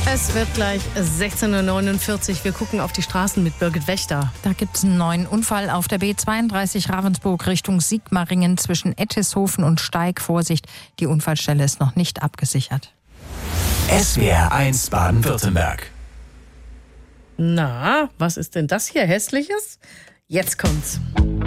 Es wird gleich 16:49 Uhr. Wir gucken auf die Straßen mit Birgit Wächter. Da gibt es einen neuen Unfall auf der B32 Ravensburg Richtung Sigmaringen zwischen Ettishofen und Steig. Vorsicht, die Unfallstelle ist noch nicht abgesichert. SWR1 Baden-Württemberg. Na, was ist denn das hier Hässliches? Jetzt kommt's.